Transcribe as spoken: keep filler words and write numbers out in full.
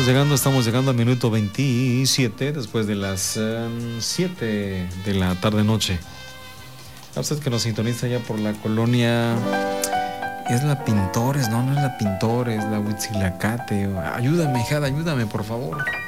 estamos llegando, estamos llegando al minuto veintisiete después de las um, siete de la tarde-noche. A usted que nos sintoniza ya por la colonia, es la Pintores, no, no es la Pintores, la Huitzilacate. Ayúdame, hijada, ayúdame, por favor.